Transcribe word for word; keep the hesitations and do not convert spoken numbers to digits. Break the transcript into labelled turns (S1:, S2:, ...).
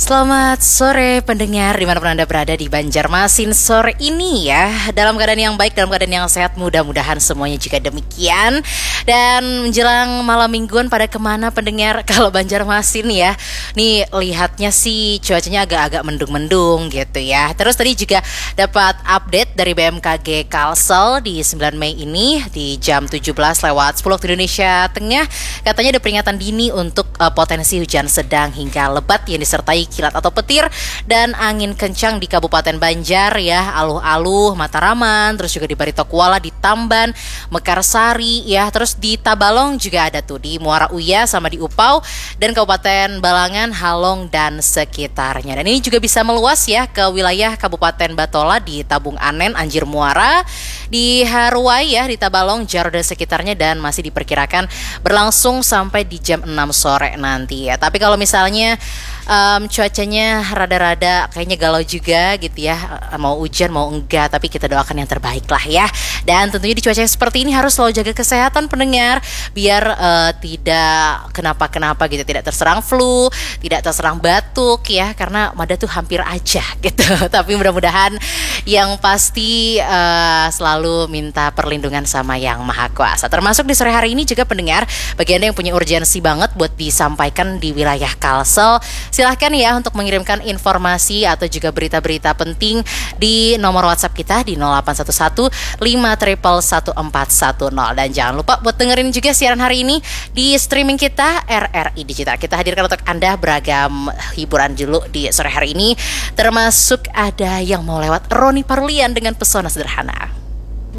S1: Selamat sore pendengar dimanapun Anda berada di Banjarmasin sore ini ya. Dalam keadaan yang baik, dalam keadaan yang sehat, mudah-mudahan semuanya juga demikian. Dan menjelang malam mingguan pada kemana pendengar kalau Banjarmasin ya. Nih lihatnya sih cuacanya agak-agak mendung-mendung gitu ya. Terus tadi juga dapat update dari B M K G Kalsel di sembilan Mei ini di jam tujuh belas lewat sepuluh waktu Indonesia Tengah. Katanya ada peringatan dini untuk uh, potensi hujan sedang hingga lebat yang disertai kilat atau petir dan angin kencang di Kabupaten Banjar ya, Aluh-Aluh, Mataraman, terus juga di Barito Kuala, di Tamban, Mekarsari ya, terus di Tabalong juga ada tuh di Muara Uya sama di Upau dan Kabupaten Balangan, Halong dan sekitarnya. Dan ini juga bisa meluas ya ke wilayah Kabupaten Batola di Tabung Anen, Anjir Muara, di Haruai ya, di Tabalong, Jaro dan sekitarnya dan masih diperkirakan berlangsung sampai di jam enam sore nanti ya. Tapi kalau misalnya um, cuacanya rada-rada kayaknya galau juga gitu ya, mau hujan mau enggak, tapi kita doakan yang terbaik lah ya. Dan tentunya di cuaca yang seperti ini harus selalu jaga kesehatan pendengar biar uh, tidak kenapa-kenapa gitu, tidak terserang flu, tidak terserang batuk ya, karena Mada tuh hampir aja gitu. Tapi mudah-mudahan yang pasti uh, selalu minta perlindungan sama Yang Maha Kuasa. Termasuk di sore hari ini juga pendengar, bagi Anda yang punya urgensi banget buat disampaikan di wilayah Kalsel, silahkan ya untuk mengirimkan informasi atau juga berita-berita penting di nomor WhatsApp kita di nol delapan satu satu lima nol satu empat satu nol. Dan jangan lupa buat dengerin juga siaran hari ini di streaming kita R R I Digital. Kita hadirkan untuk Anda beragam hiburan dulu di sore hari ini, termasuk ada yang mau lewat Roni Parulian dengan pesona sederhana.